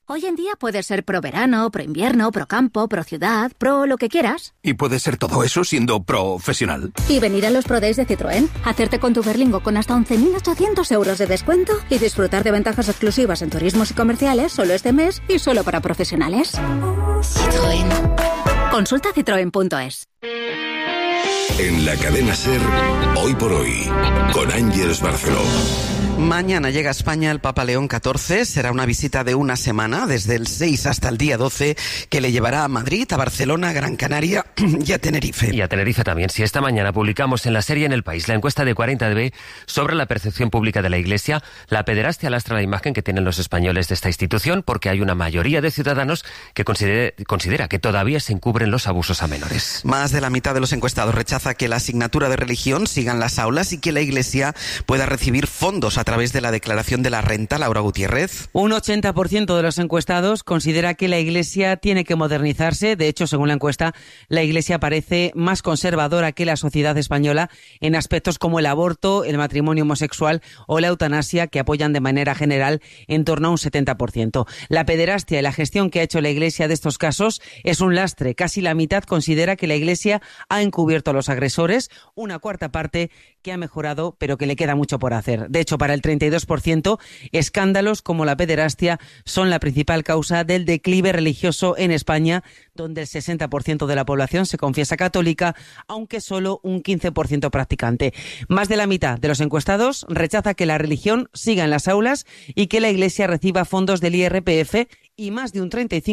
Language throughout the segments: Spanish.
Hoy en día puedes ser pro verano, pro invierno, pro campo, pro ciudad, pro lo que quieras. ¿Y puedes ser todo eso siendo profesional? Y venir a los Pro Days de Citroën, hacerte con tu Berlingo con hasta 11.800 euros de descuento y disfrutar de ventajas exclusivas en turismos y comerciales solo este mes y solo para profesionales. Citroën. Consulta citroen.es. En la cadena SER, Hoy por Hoy, con Ángeles Barceló. Mañana llega a España el Papa León XIV. Será una visita de una semana, desde el 6 hasta el día 12, que le llevará a Madrid, a Barcelona, a Gran Canaria y a Tenerife. Y a Tenerife también. Si esta mañana publicamos en la serie En el País la encuesta de 40DB sobre la percepción pública de la Iglesia, la pederastia lastra la imagen que tienen los españoles de esta institución, porque hay una mayoría de ciudadanos que considera que todavía se encubren los abusos a menores. Más de la mitad de los encuestados rechaza que la asignatura de religión siga en las aulas y que la Iglesia pueda recibir fondos a través de la declaración de la renta. Laura Gutiérrez. Un 80% de los encuestados considera que la Iglesia tiene que modernizarse. De hecho, según la encuesta, la Iglesia parece más conservadora que la sociedad española en aspectos como el aborto, el matrimonio homosexual o la eutanasia, que apoyan de manera general en torno a un 70%. La pederastia y la gestión que ha hecho la Iglesia de estos casos es un lastre. Casi la mitad considera que la Iglesia ha encubierto a los agresores, una cuarta parte que ha mejorado, pero que le queda mucho por hacer. De hecho, para el 32%, escándalos como la pederastia son la principal causa del declive religioso en España, donde el 60% de la población se confiesa católica, aunque solo un 15% practicante. Más de la mitad de los encuestados rechaza que la religión siga en las aulas y que la Iglesia reciba fondos del IRPF, y más de un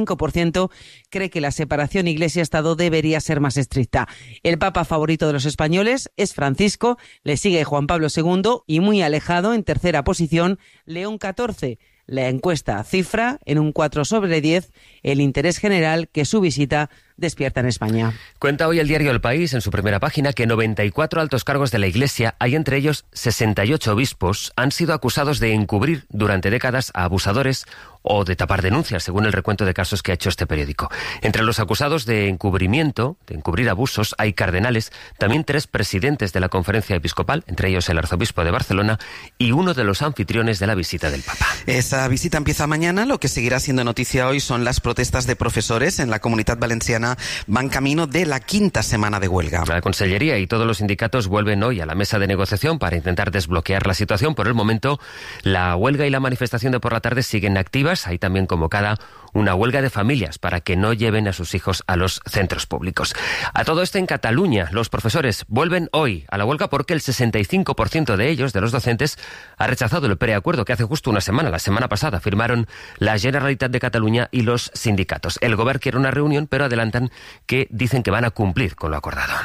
35% cree que la separación Iglesia-Estado debería ser más estricta. El Papa favorito de los españoles es Francisco, le sigue Juan Pablo II y muy alejado, en tercera posición, León XIV. La encuesta cifra en un 4/10 el interés general que su visita despierta en España. Cuenta hoy el diario El País en su primera página que 94 altos cargos de la Iglesia, hay entre ellos 68 obispos, han sido acusados de encubrir durante décadas a abusadores o de tapar denuncias, según el recuento de casos que ha hecho este periódico. Entre los acusados de encubrimiento, de encubrir abusos, hay cardenales, también 3 presidentes de la Conferencia Episcopal, entre ellos el arzobispo de Barcelona, y uno de los anfitriones de la visita del Papa. Esa visita empieza mañana. Lo que seguirá siendo noticia hoy son las protestas de profesores en la Comunitat Valenciana. Van camino de la 5ª semana de huelga. La Consellería y todos los sindicatos vuelven hoy a la mesa de negociación para intentar desbloquear la situación. Por el momento, la huelga y la manifestación de por la tarde siguen activas. Hay también convocada una huelga de familias para que no lleven a sus hijos a los centros públicos. A todo esto, en Cataluña, los profesores vuelven hoy a la huelga porque el 65% de ellos, de los docentes, ha rechazado el preacuerdo que hace justo una semana, la semana pasada, firmaron la Generalitat de Cataluña y los sindicatos. El Govern quiere una reunión, pero adelantan que dicen que van a cumplir con lo acordado.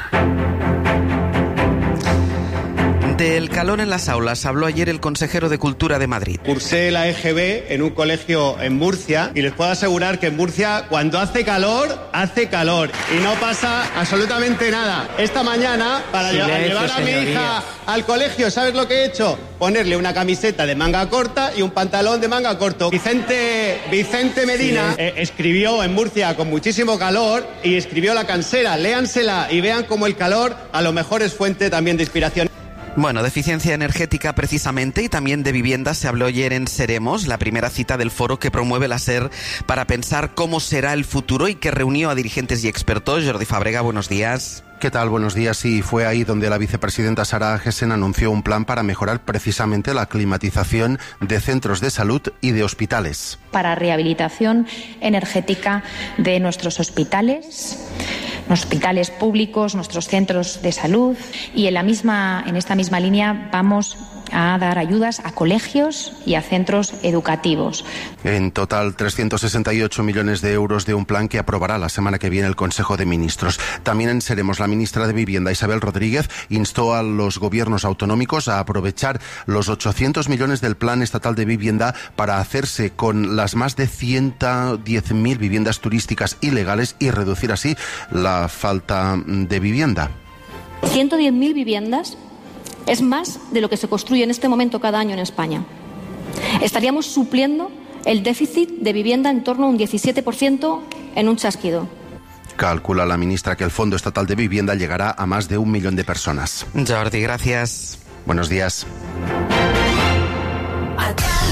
Del calor en las aulas habló ayer el consejero de Cultura de Madrid. Cursé la EGB en un colegio en Murcia y les puedo asegurar que en Murcia cuando hace calor y no pasa absolutamente nada. Esta mañana, para llevar a mi hija al colegio, ¿sabes lo que he hecho? Ponerle una camiseta de manga corta y un pantalón de manga corto. Vicente Medina escribió en Murcia con muchísimo calor y escribió La Cansera. Léansela y vean cómo el calor a lo mejor es fuente también de inspiración. Bueno, de eficiencia energética precisamente, y también de vivienda se habló ayer en Seremos, la primera cita del foro que promueve la SER para pensar cómo será el futuro y que reunió a dirigentes y expertos. Jordi Fàbrega, buenos días. ¿Qué tal? Buenos días. Sí, fue ahí donde la vicepresidenta Sara Agesen anunció un plan para mejorar precisamente la climatización de centros de salud y de hospitales. Para rehabilitación energética de nuestros hospitales públicos, nuestros centros de salud, y en esta misma línea vamos a dar ayudas a colegios y a centros educativos. En total, 368 millones de euros de un plan que aprobará la semana que viene el Consejo de Ministros. También en Seremos, la ministra de Vivienda, Isabel Rodríguez, instó a los gobiernos autonómicos a aprovechar los 800 millones del Plan Estatal de Vivienda para hacerse con las más de 110.000 viviendas turísticas ilegales y reducir así la falta de vivienda. 110.000 viviendas es más de lo que se construye en este momento cada año en España. Estaríamos supliendo el déficit de vivienda en torno a un 17% en un chasquido. Calcula la ministra que el Fondo Estatal de Vivienda llegará a más de 1 millón de personas. Jordi, gracias. Buenos días.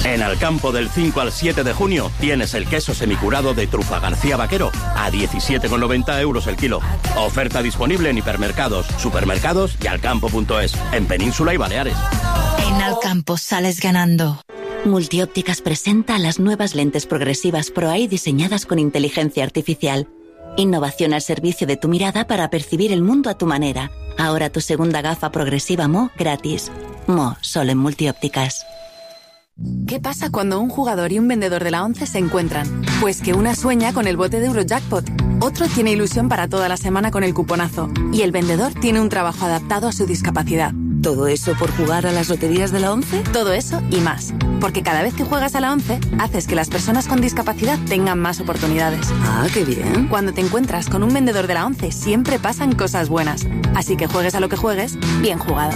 En Alcampo del 5 al 7 de junio tienes el queso semicurado de Trufa García Vaquero a 17,90 € el kilo. Oferta disponible en hipermercados, supermercados y alcampo.es, en Península y Baleares. En Alcampo sales ganando. Multiópticas presenta las nuevas lentes progresivas Pro-Eye diseñadas con inteligencia artificial. Innovación al servicio de tu mirada para percibir el mundo a tu manera. Ahora tu segunda gafa progresiva Mo gratis. Mo, solo en Multiópticas. ¿Qué pasa cuando un jugador y un vendedor de la ONCE se encuentran? Pues que una sueña con el bote de Eurojackpot, otro tiene ilusión para toda la semana con el cuponazo y el vendedor tiene un trabajo adaptado a su discapacidad. ¿Todo eso por jugar a las loterías de la ONCE? Todo eso y más. Porque cada vez que juegas a la ONCE, haces que las personas con discapacidad tengan más oportunidades. Ah, qué bien. Cuando te encuentras con un vendedor de la ONCE, siempre pasan cosas buenas. Así que juegues a lo que juegues, bien jugado.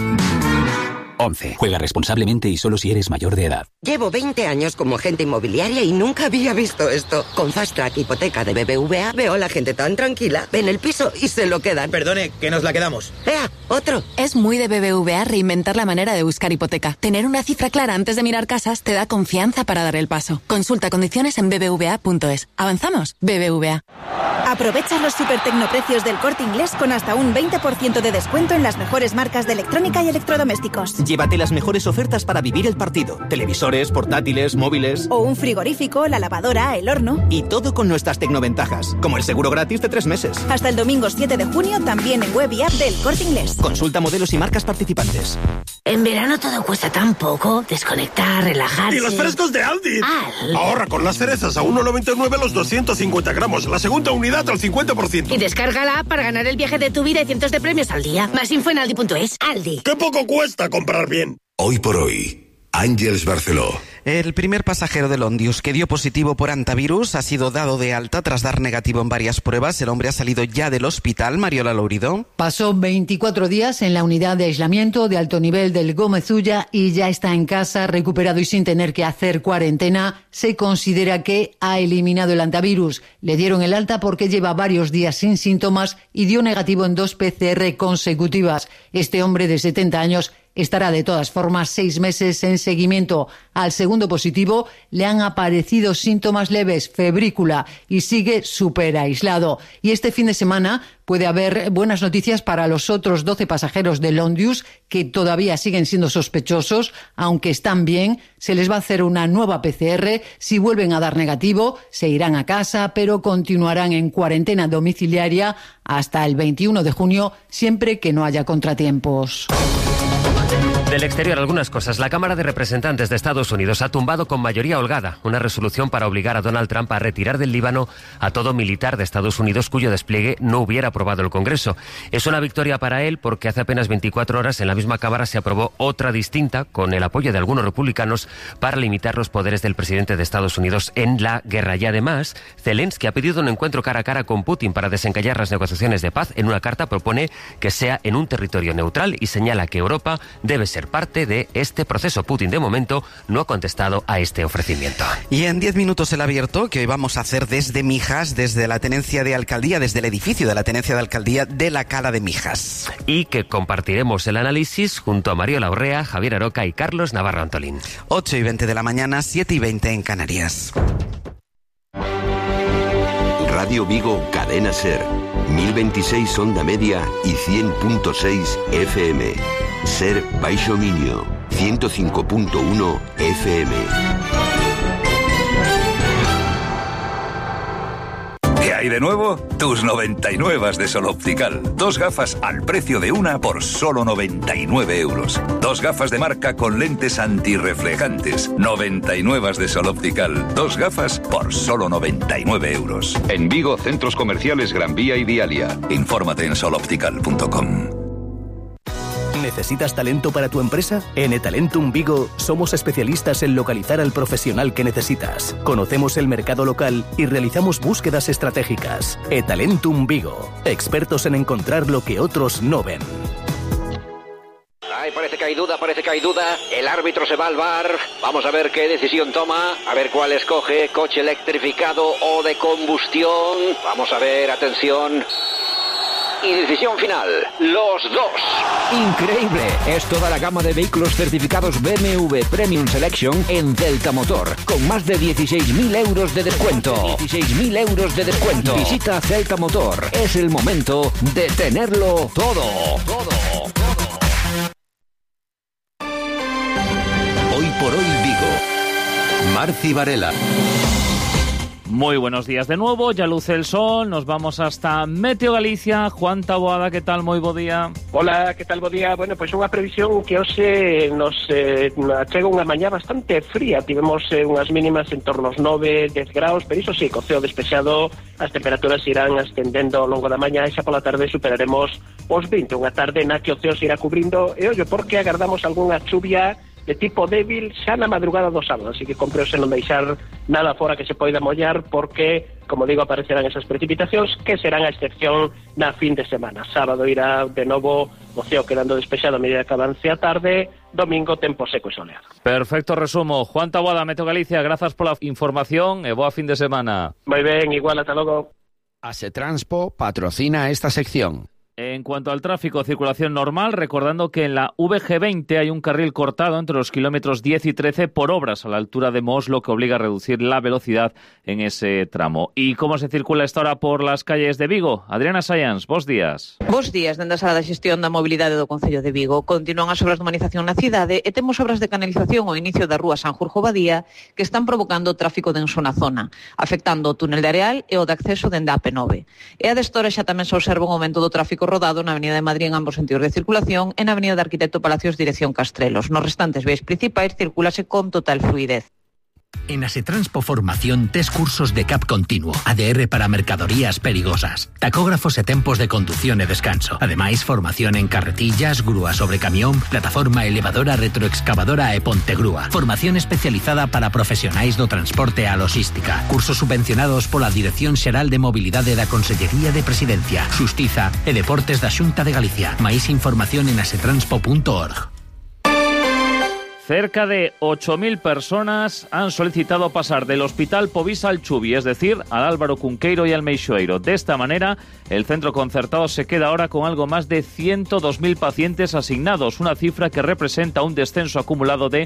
11. Juega responsablemente y solo si eres mayor de edad. Llevo 20 años como agente inmobiliaria y nunca había visto esto. Con Fast Track Hipoteca de BBVA veo a la gente tan tranquila. Ven el piso y se lo quedan. Perdone, que nos la quedamos. ¡Ea! ¡Otro! Es muy de BBVA reinventar la manera de buscar hipoteca. Tener una cifra clara antes de mirar casas te da confianza para dar el paso. Consulta condiciones en bbva.es. ¿Avanzamos? BBVA. Aprovecha los supertecnoprecios del Corte Inglés con hasta un 20% de descuento en las mejores marcas de electrónica y electrodomésticos. Llévate las mejores ofertas para vivir el partido. Televisores, portátiles, móviles... O un frigorífico, la lavadora, el horno... Y todo con nuestras tecnoventajas, como el seguro gratis de 3 meses. Hasta el domingo 7 de junio también en web y app del Corte Inglés. Consulta modelos y marcas participantes. En verano todo cuesta tan poco. Desconectar, relajarse... ¡Y los frescos de Aldi! Ahorra con las cerezas a 1,99 los 250 gramos. La segunda unidad al 50%. Y descarga la app para ganar el viaje de tu vida y cientos de premios al día. Más info en aldi.es. Aldi. ¡Qué poco cuesta comprar bien! Hoy por hoy, Àngels Barceló. El primer pasajero del Ondius que dio positivo por hantavirus ha sido dado de alta tras dar negativo en varias pruebas. El hombre ha salido ya del hospital. Mariola Lourido. Pasó 24 días en la unidad de aislamiento de alto nivel del Gómez Ulla y ya está en casa, recuperado y sin tener que hacer cuarentena. Se considera que ha eliminado el hantavirus. Le dieron el alta porque lleva varios días sin síntomas y dio negativo en 2 PCR consecutivas. Este hombre de 70 años estará de todas formas 6 meses en seguimiento. Al segundo positivo le han aparecido síntomas leves, febrícula, y sigue súper aislado. Y este fin de semana puede haber buenas noticias para los otros 12 pasajeros del Ondius que todavía siguen siendo sospechosos, aunque están bien. Se les va a hacer una nueva PCR. Si vuelven a dar negativo, se irán a casa, pero continuarán en cuarentena domiciliaria hasta el 21 de junio, siempre que no haya contratiempos. Del exterior, algunas cosas. La Cámara de Representantes de Estados Unidos ha tumbado con mayoría holgada una resolución para obligar a Donald Trump a retirar del Líbano a todo militar de Estados Unidos cuyo despliegue no hubiera aprobado el Congreso. Es una victoria para él porque hace apenas 24 horas en la misma Cámara se aprobó otra distinta con el apoyo de algunos republicanos para limitar los poderes del presidente de Estados Unidos en la guerra. Y además, Zelensky ha pedido un encuentro cara a cara con Putin para desencallar las negociaciones de paz. En una carta propone que sea en un territorio neutral y señala que Europa debe ser parte de este proceso. Putin, de momento, no ha contestado a este ofrecimiento. Y en 10 minutos el abierto, que hoy vamos a hacer desde Mijas, desde la tenencia de alcaldía, desde el edificio de la tenencia de alcaldía de la Cala de Mijas. Y que compartiremos el análisis junto a Mariola Urrea, Javier Aroca y Carlos Navarro Antolín. 8:20 de la mañana, 7:20 en Canarias. Radio Vigo, Cadena Ser. 1026 onda media y 100.6 FM. Ser Baixo Miño, 105.1 FM. ¿Qué hay de nuevo? Tus 99 de Sol Optical. 2 gafas al precio de una por solo 99 euros. 2 gafas de marca con lentes antirreflejantes. 99 de Sol Optical. 2 gafas por solo 99 euros. En Vigo, centros comerciales Gran Vía y Dialia. Infórmate en soloptical.com. ¿Necesitas talento para tu empresa? En eTalentum Vigo somos especialistas en localizar al profesional que necesitas. Conocemos el mercado local y realizamos búsquedas estratégicas. eTalentum Vigo, expertos en encontrar lo que otros no ven. Ay, parece que hay duda. El árbitro se va al VAR. Vamos a ver qué decisión toma. A ver cuál escoge. Coche electrificado o de combustión. Vamos a ver, atención. y decisión final, los dos. Increíble, es toda la gama de vehículos certificados BMW Premium Selection en Celta Motor, con más de 16.000 euros de descuento. 16.000 euros de descuento. Visita Celta Motor, es el momento de tenerlo todo. Hoy por hoy Vigo. Marci Varela. Muy buenos días de nuevo, ya luce el sol, nos vamos hasta Meteo Galicia. Juan Taboada, ¿qué tal? Moi bo día. Hola, ¿qué tal? Bo día. Bueno, pois unha previsión que hoxe nos achega unha mañá bastante fría. Tivemos unhas mínimas en torno aos 9-10 graus, pero iso sí, co ceo despexado, as temperaturas irán ascendendo ao longo da mañá e xa pola tarde superaremos os 20. Unha tarde na que o ceo se irá cubrindo e ollo, porque agardamos algunha chuvia de tipo débil xa na madrugada do sábado, así que compreuse non deixar nada fora que se poida mollar, porque, como digo, aparecerán esas precipitacións que serán a excepción na fin de semana. Sábado irá de novo o ceo quedando despexado a medida que avance a tarde, domingo tempo seco e soleado. Perfecto resumo. Juan Taboada, Meteo Galicia, grazas pola información e boa fin de semana. Moi ben, igual, ata logo. Asetranspo patrocina esta sección. En cuanto al tráfico, circulación normal, recordando que en la VG20 hay un carril cortado entre los kilómetros 10 y 13 por obras a la altura de Mos, lo que obliga a reducir la velocidad en ese tramo. ¿Y cómo se circula esta hora por las calles de Vigo? Adriana Sayans, bos días. Bos días, dende a Sala de Xestión da Mobilidade do Concello de Vigo. Continúan as obras de humanización na cidade e temos obras de canalización ao inicio da rúa Sanjurjo Badía que están provocando tráfico denso na zona, afectando o túnel de Areal e o de acceso dende a AP9. E a desta hora xa tamén se observa un aumento do tráfico rodado na Avenida de Madrid en ambos sentidos de circulación e na Avenida de Arquitecto Palacios dirección Castrelos. Nos restantes vías principais circulase con total fluidez. En Asetranspo Formación, tes cursos de CAP continuo, ADR para mercadorías perigosas, tacógrafos e tempos de conducción e descanso. Ademais, formación en carretillas, grúa sobre camión, plataforma elevadora, retroexcavadora e pontegrúa. Formación especializada para profesionais do transporte e a logística. Cursos subvencionados pola Dirección Xeral de Mobilidade da Consellería de Presidencia, Xustiza e Deportes da Xunta de Galicia. Máis información en asetranspo.org. Cerca de 8.000 personas han solicitado pasar del Hospital Povisa al Chubi, es decir, al Álvaro Cunqueiro y al Meixoeiro. De esta manera, el centro concertado se queda ahora con algo más de 102.000 pacientes asignados, una cifra que representa un descenso acumulado de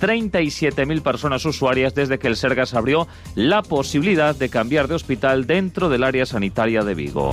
37.000 personas usuarias desde que el Sergas abrió la posibilidad de cambiar de hospital dentro del área sanitaria de Vigo.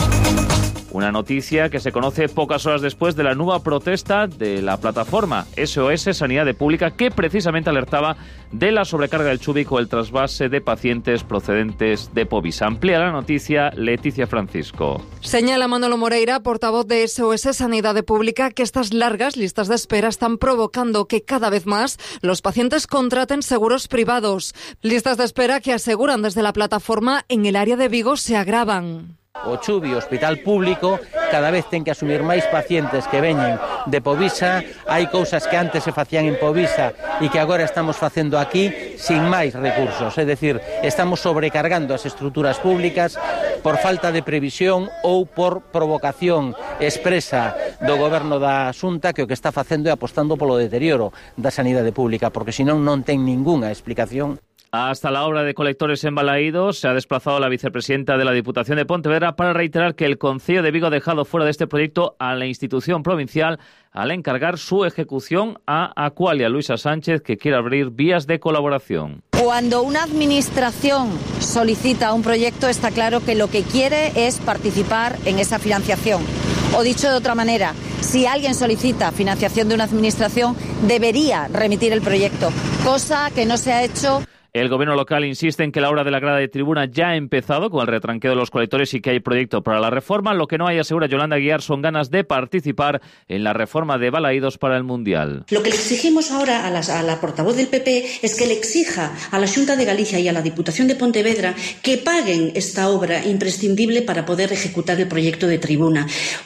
Una noticia que se conoce pocas horas después de la nueva protesta de la plataforma SOS Sanidade Pública, que precisamente alertaba de la sobrecarga del Chubi con el trasvase de pacientes procedentes de Povisa. Amplía la noticia Leticia Francisco. Señala Manolo Moreira, portavoz de SOS Sanidade Pública, que estas largas listas de espera están provocando que cada vez más los pacientes contraten seguros privados. Listas de espera que aseguran desde la plataforma en el área de Vigo se agravan. O Chubi, hospital público, cada vez ten que asumir máis pacientes que veñen de Povisa. Hai cousas que antes se facían en Povisa e que agora estamos facendo aquí sin máis recursos. É dicir, estamos sobrecargando as estruturas públicas por falta de previsión ou por provocación expresa do goberno da Xunta, que o que está facendo é apostando polo deterioro da sanidade pública, porque senón non ten ningunha explicación. Hasta la obra de colectores en Balaídos se ha desplazado la vicepresidenta de la Diputación de Pontevedra para reiterar que el Concello de Vigo ha dejado fuera de este proyecto a la institución provincial al encargar su ejecución a Aqualia Luisa Sánchez, que quiere abrir vías de colaboración. Cuando una administración solicita un proyecto, está claro que lo que quiere es participar en esa financiación. O dicho de otra manera, si alguien solicita financiación de una administración, debería remitir el proyecto, cosa que no se ha hecho. El gobierno local insiste en que la obra de la grada de tribuna ya ha empezado con el retranqueo de los colectores y que hay proyecto para la reforma. Lo que no hay, asegura Yolanda Guiar, son ganas de participar en la reforma de Balaídos para el Mundial. Lo que le exigimos ahora a la portavoz del PP es que le exija a la Xunta de Galicia y a la Diputación de Pontevedra que paguen esta obra imprescindible para poder ejecutar el proyecto de tribuna.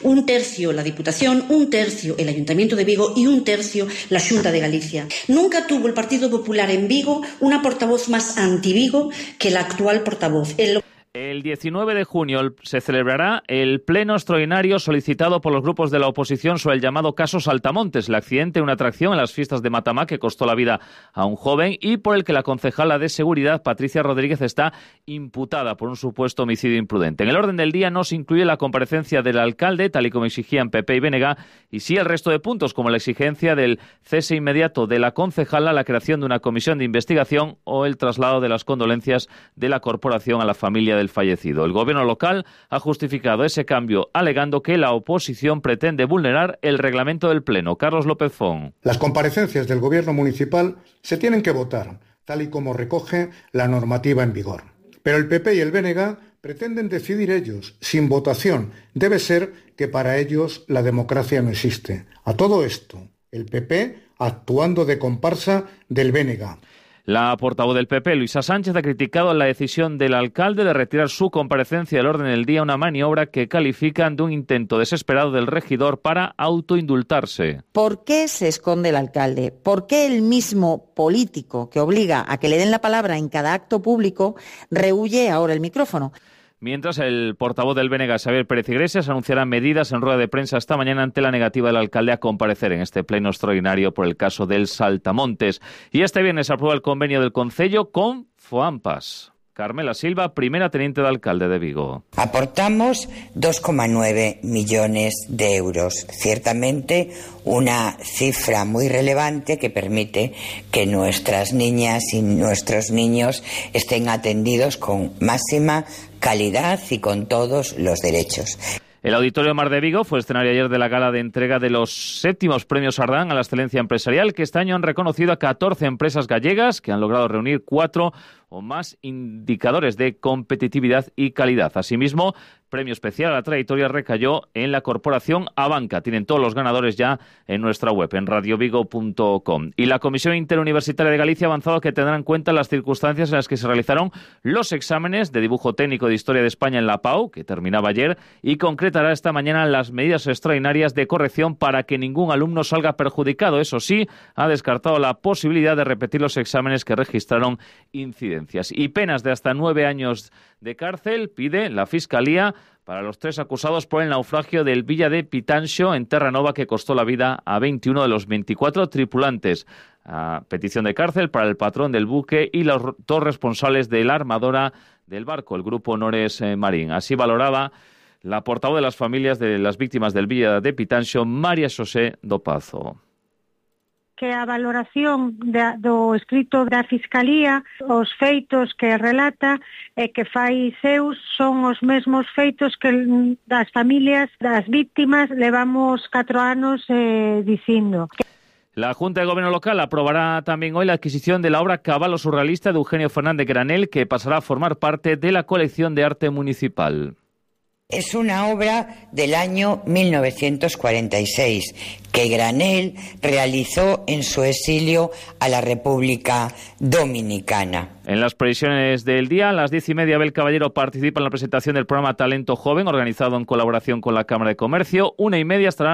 1/3 la Diputación, 1/3 el Ayuntamiento de Vigo y 1/3 la Xunta de Galicia. Nunca tuvo el Partido Popular en Vigo una portavoz más anti-Vigo que la actual portavoz. El El 19 de junio se celebrará el pleno extraordinario solicitado por los grupos de la oposición sobre el llamado caso Saltamontes, el accidente en una atracción en las fiestas de Matamá que costó la vida a un joven y por el que la concejala de Seguridad, Patricia Rodríguez, está imputada por un supuesto homicidio imprudente. En el orden del día no se incluye la comparecencia del alcalde, tal y como exigían PP y BNG, y sí el resto de puntos, como la exigencia del cese inmediato de la concejala, la creación de una comisión de investigación o el traslado de las condolencias de la corporación a la familia del fallecido. El gobierno local ha justificado ese cambio alegando que la oposición pretende vulnerar el reglamento del Pleno. Carlos López Font. Las comparecencias del gobierno municipal se tienen que votar, tal y como recoge la normativa en vigor. Pero el PP y el BNG pretenden decidir ellos, sin votación. Debe ser que para ellos la democracia no existe. A todo esto, el PP actuando de comparsa del BNG. La portavoz del PP, Luisa Sánchez, ha criticado la decisión del alcalde de retirar su comparecencia del orden del día, una maniobra que califican de un intento desesperado del regidor para autoindultarse. ¿Por qué se esconde el alcalde? ¿Por qué el mismo político que obliga a que le den la palabra en cada acto público rehúye ahora el micrófono? Mientras, el portavoz del BNG, Xavier Pérez Iglesias, anunciará medidas en rueda de prensa esta mañana ante la negativa del alcalde a comparecer en este pleno extraordinario por el caso del Saltamontes. Y este viernes aprueba el convenio del Concello con Foampas. Carmela Silva, primera teniente de alcalde de Vigo. Aportamos 2,9 millones de euros. Ciertamente una cifra muy relevante que permite que nuestras niñas y nuestros niños estén atendidos con máxima calidad y con todos los derechos. El Auditorio Mar de Vigo fue escenario ayer de la gala de entrega de los 7º premios Ardán a la excelencia empresarial, que este año han reconocido a 14 empresas gallegas que han logrado reunir 4 o más indicadores de competitividad y calidad. Asimismo, premio especial a la trayectoria recayó en la corporación Abanca. Tienen todos los ganadores ya en nuestra web, en radiovigo.com. Y la Comisión Interuniversitaria de Galicia ha avanzado que tendrá en cuenta las circunstancias en las que se realizaron los exámenes de dibujo técnico de Historia de España en la PAU, que terminaba ayer, y concretará esta mañana las medidas extraordinarias de corrección para que ningún alumno salga perjudicado. Eso sí, ha descartado la posibilidad de repetir los exámenes que registraron incidencias. Y penas de hasta 9 años de cárcel pide la Fiscalía para los 3 acusados por el naufragio del Villa de Pitanxo en Terranova, que costó la vida a 21 de los 24 tripulantes. A petición de cárcel para el patrón del buque y los 2 responsables de la armadora del barco, el grupo Nores Marín. Así valoraba la portavoz de las familias de las víctimas del Villa de Pitanxo, María Xosé Dopazo. Que a valoración do escrito da Fiscalía, os feitos que relata e que fai seus son os mesmos feitos que das familias das víctimas levamos 4 anos dicindo. La Junta de Gobierno Local aprobará también hoy la adquisición de la obra Caballo Surrealista de Eugenio Fernández Granel, que pasará a formar parte de la colección de arte municipal. Es una obra del año 1946 que Granel realizó en su exilio a la República Dominicana. En las previsiones del día, a las 10:30, Abel Caballero participa en la presentación del programa Talento Joven, organizado en colaboración con la Cámara de Comercio. 1:30 estará